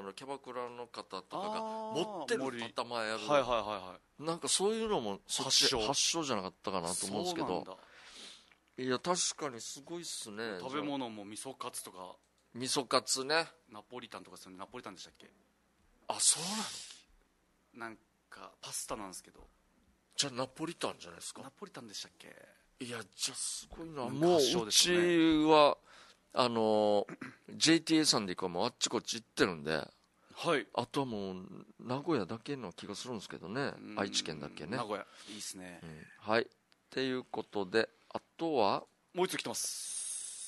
キャバクラの方とかが持ってる頭やる、 はいはいはいはい、 なんかそういうのも発祥じゃなかったかなと思うんですけど。そうなんだ。いや確かにすごいっすね。 食べ物も味噌カツとか、 味噌カツね、 ナポリタンとかですよね。ナポリタンでしたっけ？ あ、そうなの？ なんかパスタなんですけど。 じゃあナポリタンじゃないですか？ ナポリタンでしたっけ？ いやじゃあすごいな。もううちはJTA さんで行くかもあっちこっち行ってるんで、 はい、 あとはもう名古屋だけの気がするんですけどね。愛知県だけね。 名古屋いいっすね、 はい。っていうことで、あとはもう一つ来てます。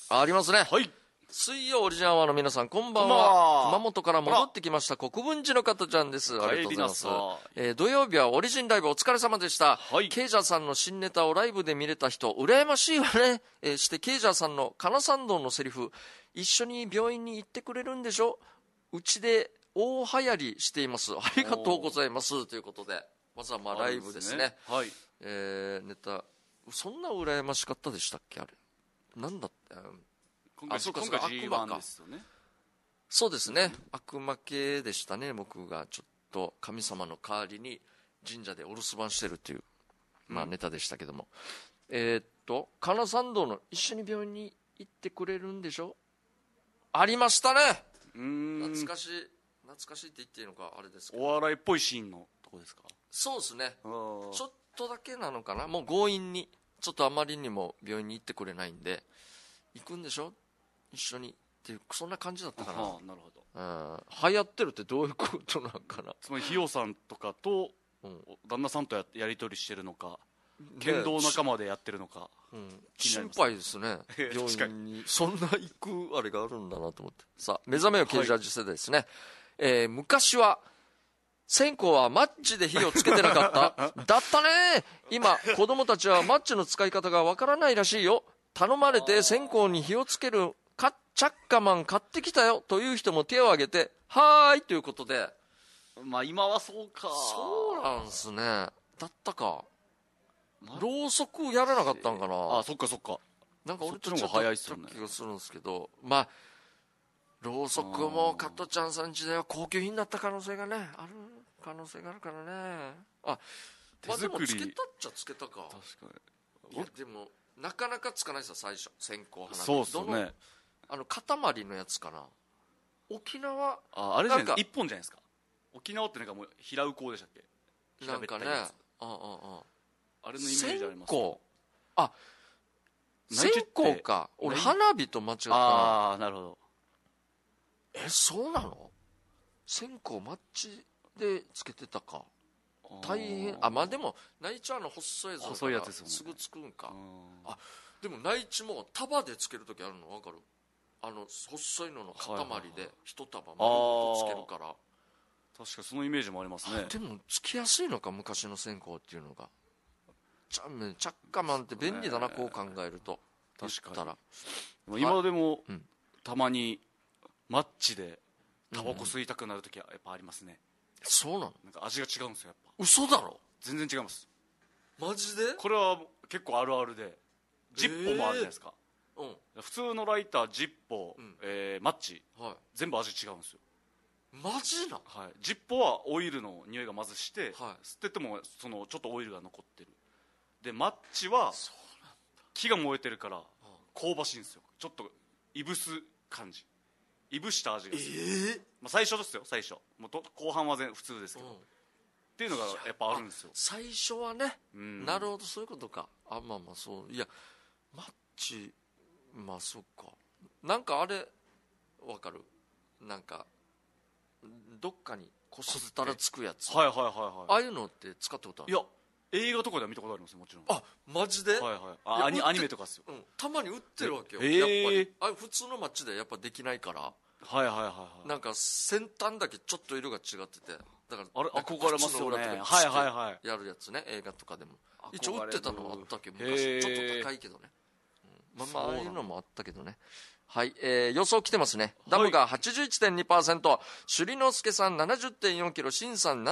ありますね。 はい。 水曜オリジナルアワーの皆さん、こんばんは。熊本から戻ってきました国分寺の加トちゃんです。ありがとうございます。土曜日はオリジンライブお疲れ様でした。はい。ケイジャーさんの新ネタをライブで見れた人、羨ましいわね。してケイジャーさんのカナサンドのセリフ、一緒に病院に行ってくれるんでしょ？うちで大流行りしています。ありがとうございます。ということで、まずはまあライブですね。はい。ネタ、そんな羨ましかったでしたっけ？あれ。なんだって。 今回 G1 ですよね。 そうですね、悪魔系でしたね。僕がちょっと神様の代わりに神社でお留守番してるっていう、まあネタでしたけども、カナサンドの一緒に病院に行ってくれるんでしょ？ありましたね。懐かしいって言っていいのかあれですけど、 お笑いっぽいシーンのとこですか？ そうですね。ちょっとだけなのかな。もう強引にちょっとあまりにも病院に行ってくれないんで、行くんでしょ一緒にっていう、そんな感じだったかな。 なるほど。 流行ってるってどういうことなのかな。 つまりひよさんとかと旦那さんとやり取りしてるのか、剣道仲間でやってるのか、 心配ですね。病院にそんな行くあれがあるんだなと思って。さあ、目覚めよケージャージ世代ですね。昔は線香はマッチで火をつけてなかっただったね。今子供たちはマッチの使い方がわからないらしいよ。頼まれて線香に火をつけるチャッカマン買ってきたよという人も手を挙げて、はーいということで。 まあ今はそうか。 そうなんすね。だったか。ろうそくやらなかったんかな。 あ、そっかそっか。 なんか俺とちょっと早い気がするんですけど、まあろうそくも加トちゃんさん時代は高級品だった可能性がね、ある可能性があるからね。あ、手作り。まあ、でもつけたっちゃつけたか。 確かに。 いやでもなかなかつかないですよ最初。線香花火。 そうっすね。 塊のやつかな。沖縄、 あれじゃないですか、一本じゃないですか。沖縄ってなんかもう平打こうでしたっけ？ なんかね、 あれのイメージあります。 線香、線香か。俺花火と間違ったな。 ああ、なるほど。 そうなの？線香マッチでつけてたか。大変。まあでも内地は細いやつだからすぐつくんか。でも内地も束でつけるときあるの分かる？細いのの塊で一束丸ごとつけるから。 確かにそのイメージもありますね。 でもつきやすいのか昔の線香っていうのが。チャッカマンって便利だな、こう考えると。確かに今でもたまにマッチでタバコ吸いたくなるときはやっぱありますね。 そうなの？ なんか味が違うんですよ、やっぱ。 嘘だろ？ 全然違います。 マジで？ これは結構あるあるで、ジッポもあるじゃないですか。普通のライター、ジッポ、マッチ、全部味違うんですよ。 マジな？ はい。ジッポはオイルの匂いがまずして、吸っててもちょっとオイルが残ってる。でマッチは木が燃えてるから香ばしいんですよ。ちょっといぶす感じ、いぶした味がする。まあ、最初ですよ、最初。もう後半は普通ですけど、っていうのがやっぱあるんですよ。 最初はね、なるほど、そういうことか。まあまあそう。いやマッチ、まあそっか。なんかあれわかる？なんかどっかにこすったらつくやつ。ああいうのって使ったことある？ いや、映画とかでは見たことありますよ、もちろん。 マジで？ アニメとかっすよ。 たまに売ってるわけよ、やっぱり。普通のマッチでやっぱできないから。なんか先端だけちょっと色が違ってて、だから憧れますよね。 やるやつね、映画とかでも一応売ってたのはあったっけ、昔。ちょっと高いけどね。まあああいうのもあったけどね。はい、予想来てますね。ダムが 81.2%、首里之助さん 70.4 キロ、シンさん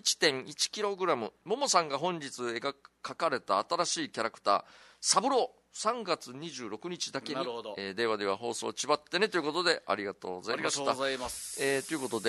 71.1 キログラム、ももさんが本日描かれた新しいキャラクターサブロー、3月26日だけに、電話では放送ちばってねということで、ありがとうございました。 ありがとうございます。 ということで